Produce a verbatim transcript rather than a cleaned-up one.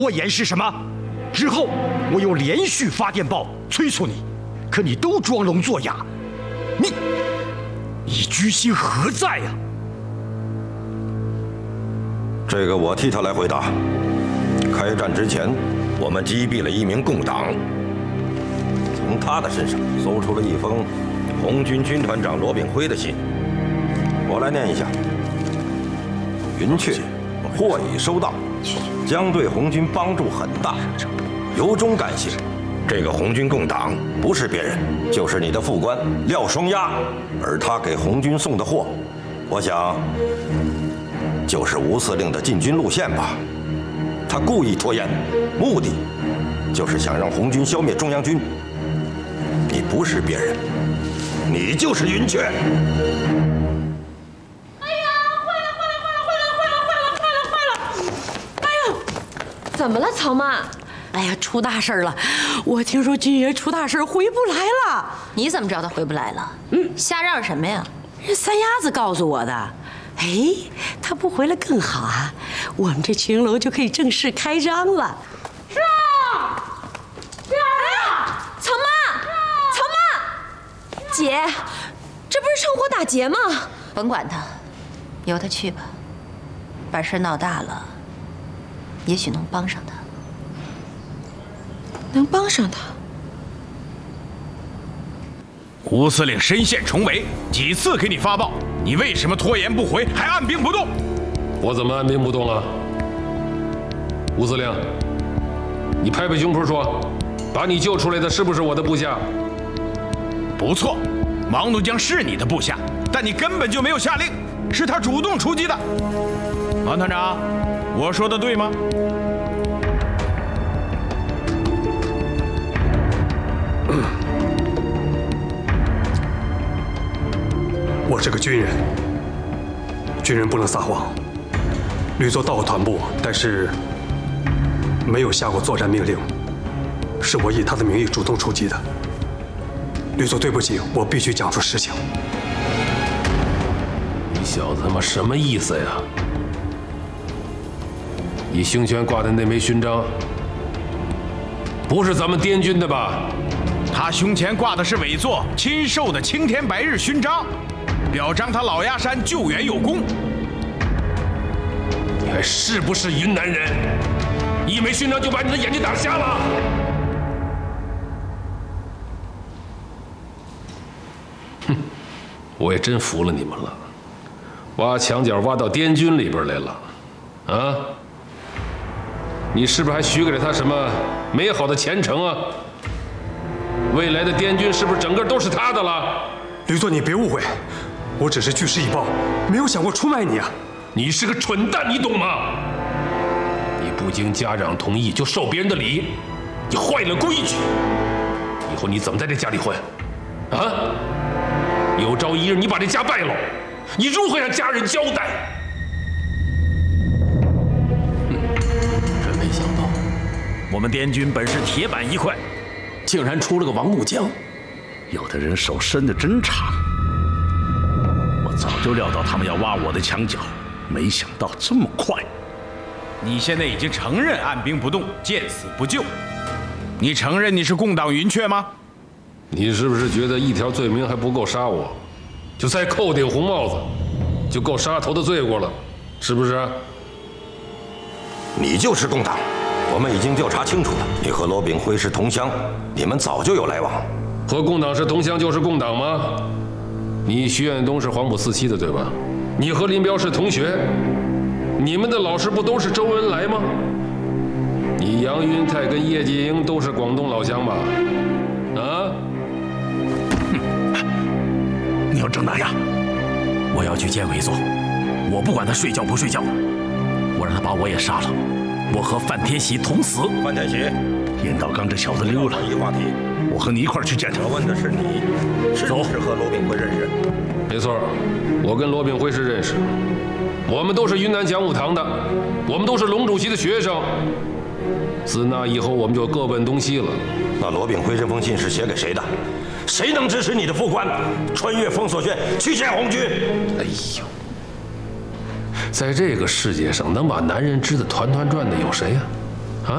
拖延是什么？之后我又连续发电报催促你，可你都装聋作哑，你你居心何在呀？ 这个我替他来回答。开战之前，我们击毙了一名共党，从他的身上搜出了一封红军军团长罗炳辉的信，我来念一下。云雀，货已收到，将对红军帮助很大，由衷感谢。这个红军共党不是别人，就是你的副官廖双鸭，而他给红军送的货，我想就是吴司令的进军路线吧。他故意拖延，目的就是想让红军消灭中央军。你不是别人，你就是云雀。 怎么了，曹妈？ 哎呀，出大事了！我听说军爷出大事，回不来了。 你怎么知道他回不来了？嗯，瞎嚷什么呀？ 人三鸭子告诉我的。哎，他不回来更好啊，我们这群楼就可以正式开张了。 是啊，是啊，曹妈，曹妈，姐，这不是趁火打劫吗？ 甭管他，由他去吧。把事闹大了，也许能帮上他。 能帮上他？ 吴司令身陷重围，几次给你发报，你为什么拖延不回，还按兵不动？ 我怎么按兵不动了？吴司令，你拍拍胸脯说，把你救出来的是不是我的部下？ 不错，王怒江是你的部下，但你根本就没有下令，是他主动出击的。王团长，我说的对吗？ 我是个军人，军人不能撒谎。旅作到过团部，但是没有下过作战命令，是我以他的名义主动出击的。旅作，对不起，我必须讲出实情。 你小子他妈什么意思呀？你胸前挂的那枚勋章，不是咱们滇军的吧？ 他胸前挂的是委座亲授的青天白日勋章，表彰他老鸭山救援有功。 你还是不是云南人？一枚勋章就把你的眼睛打瞎了？哼，我也真服了你们了，挖墙角挖到滇军里边来了，啊？你是不是还许给了他什么美好的前程啊？未来的滇军是不是整个都是他的了？ 旅作，你别误会，我只是据实以报，没有想过出卖你啊！ 你是个蠢蛋，你懂吗？你不经家长同意就受别人的礼，你坏了规矩。以后你怎么在这家里混？啊？有朝一日你把这家败了，你如何向家人交代？ 真没想到， 我们滇军本是铁板一块， 竟然出了个王怒江。有的人手伸得真长，我早就料到他们要挖我的墙角，没想到这么快。 你现在已经承认按兵不动，见死不救，你承认你是共党云雀吗？ 你是不是觉得一条罪名还不够杀我，就再扣顶红帽子，就够杀头的罪过了，是不是？ 你就是共党，我们已经调查清楚了，你和罗炳辉是同乡，你们早就有来往。 和共党是同乡就是共党吗？你徐远东是黄埔四期的对吧？你和林彪是同学，你们的老师不都是周恩来吗？你杨云泰跟叶剑英都是广东老乡吧？啊？ 你要真那样，我要去见韦座，我不管他睡觉不睡觉，我让他把我也杀了，我和范天喜同死。 范天喜， 尹道刚这小子溜了， 一话题， 我和你一块儿去见他。 我问的是你，是不是和罗炳辉认识？ 没错，我跟罗炳辉是认识，我们都是云南讲武堂的，我们都是龙主席的学生。自那以后，我们就各奔东西了。 那罗炳辉这封信是写给谁的？谁能支持你的副官穿越封锁线去见红军？ 哎呦，在这个世界上，能把男人织得团团转的有谁呀、啊？